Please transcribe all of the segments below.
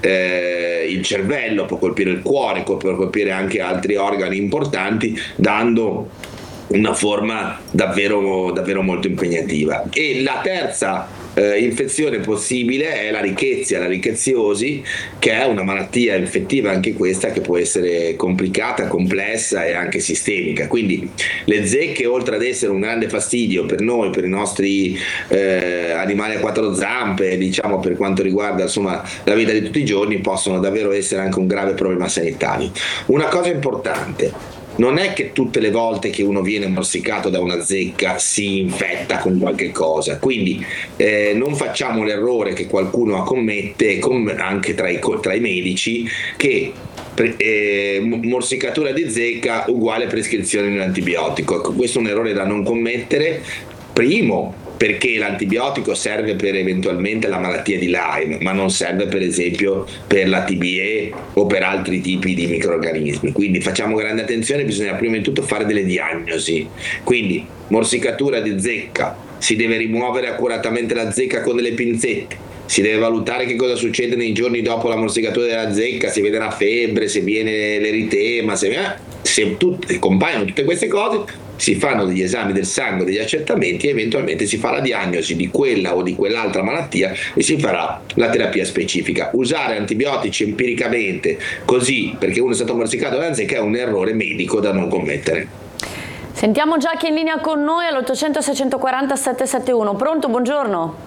il cervello, può colpire il cuore, può colpire anche altri organi importanti, dando una forma davvero, davvero molto impegnativa. E la terza infezione possibile è la rickettsia, la rickettsiosi, che è una malattia infettiva anche questa che può essere complicata, complessa e anche sistemica. Quindi le zecche, oltre ad essere un grande fastidio per noi, per i nostri animali a quattro zampe, diciamo per quanto riguarda insomma la vita di tutti i giorni, possono davvero essere anche un grave problema sanitario. Una cosa importante: non è che tutte le volte che uno viene morsicato da una zecca si infetta con qualche cosa, quindi non facciamo l'errore che qualcuno commette anche tra i medici, che morsicatura di zecca uguale prescrizione di un antibiotico. Ecco, questo è un errore da non commettere. Primo, perché l'antibiotico serve per eventualmente la malattia di Lyme, ma non serve per esempio per la TBE o per altri tipi di microrganismi. Quindi facciamo grande attenzione, bisogna prima di tutto fare delle diagnosi. Quindi morsicatura di zecca, si deve rimuovere accuratamente la zecca con delle pinzette, si deve valutare che cosa succede nei giorni dopo la morsicatura della zecca, se viene la febbre, se viene l'eritema, se compaiono tutte queste cose, si fanno degli esami del sangue, degli accertamenti, e eventualmente si fa la diagnosi di quella o di quell'altra malattia e si farà la terapia specifica. Usare antibiotici empiricamente così perché uno è stato morsicato da una zecca è un errore medico da non commettere. Sentiamo già chi è in linea con noi all'800 640 771. Pronto, buongiorno.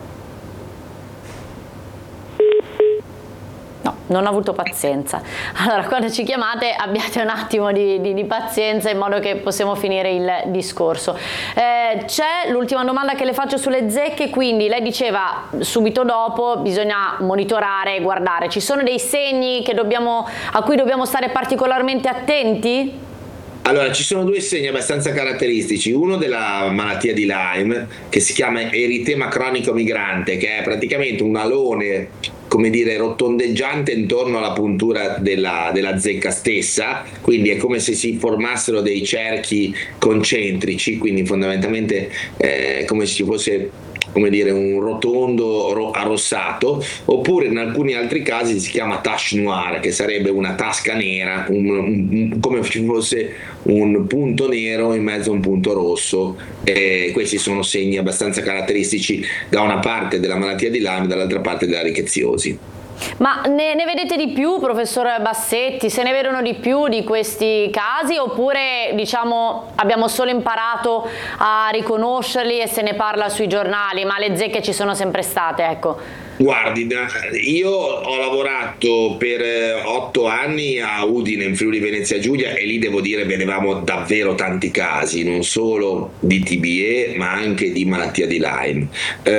No, non ho avuto pazienza. Allora, quando ci chiamate abbiate un attimo di pazienza, in modo che possiamo finire il discorso. C'è l'ultima domanda che le faccio sulle zecche, quindi lei diceva subito dopo bisogna monitorare, guardare. Ci sono dei segni a cui dobbiamo stare particolarmente attenti? Allora, ci sono due segni abbastanza caratteristici, uno della malattia di Lyme, che si chiama eritema cronico migrante, che è praticamente un alone, come dire, rotondeggiante intorno alla puntura della zecca stessa, quindi è come se si formassero dei cerchi concentrici, quindi fondamentalmente come se ci fosse, come dire, un rotondo arrossato, oppure in alcuni altri casi si chiama tache noire, che sarebbe una tasca nera, come se ci fosse un punto nero in mezzo a un punto rosso. Questi sono segni abbastanza caratteristici da una parte della malattia di Lyme, dall'altra parte della rickettsiosi. Ma ne vedete di più, professor Bassetti? Se ne vedono di più di questi casi, oppure diciamo abbiamo solo imparato a riconoscerli e se ne parla sui giornali, ma le zecche ci sono sempre state, ecco? Guardi, io ho lavorato per 8 anni a Udine, in Friuli Venezia Giulia, e lì devo dire vedevamo davvero tanti casi, non solo di TBE ma anche di malattia di Lyme.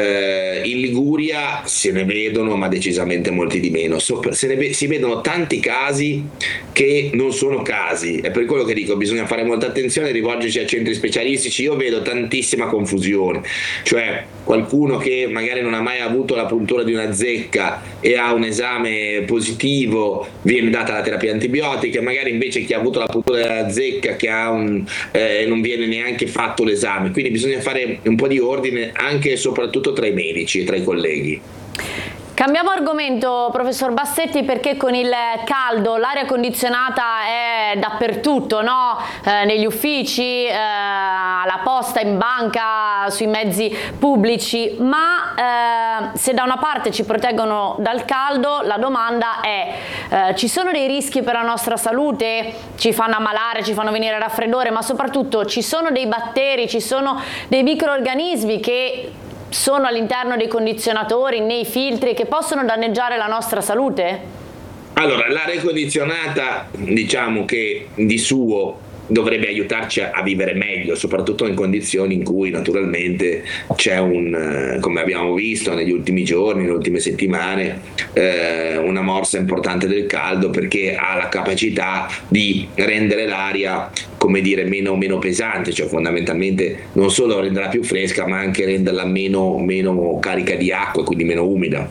In Liguria se ne vedono, ma decisamente molti di meno. Si vedono tanti casi che non sono casi, è per quello che dico bisogna fare molta attenzione e rivolgersi a centri specialistici. Io vedo tantissima confusione, cioè qualcuno che magari non ha mai avuto la puntura di una zecca e ha un esame positivo, viene data la terapia antibiotica, magari invece chi ha avuto la puntura della zecca che non viene neanche fatto l'esame. Quindi bisogna fare un po' di ordine anche e soprattutto tra i medici e tra i colleghi. Cambiamo argomento, professor Bassetti, perché con il caldo l'aria condizionata è dappertutto, no? Negli uffici, alla posta, in banca, sui mezzi pubblici, ma se da una parte ci proteggono dal caldo, la domanda è ci sono dei rischi per la nostra salute? Ci fanno ammalare, ci fanno venire raffreddore, ma soprattutto ci sono dei batteri, ci sono dei microrganismi che sono all'interno dei condizionatori, nei filtri, che possono danneggiare la nostra salute? Allora, l'aria condizionata diciamo che di suo dovrebbe aiutarci a vivere meglio, soprattutto in condizioni in cui naturalmente c'è come abbiamo visto negli ultimi giorni, nelle ultime settimane, una morsa importante del caldo, perché ha la capacità di rendere l'aria, come dire, meno pesante, cioè fondamentalmente non solo renderla più fresca ma anche renderla meno carica di acqua, quindi meno umida.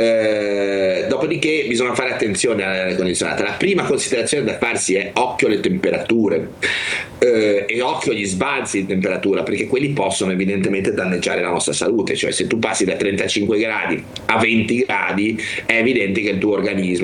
Dopodiché bisogna fare attenzione all'aria condizionata. La prima considerazione da farsi è occhio alle temperature e occhio agli sbalzi di temperatura, perché quelli possono evidentemente danneggiare la nostra salute. Cioè se tu passi da 35 gradi a 20 gradi è evidente che il tuo organismo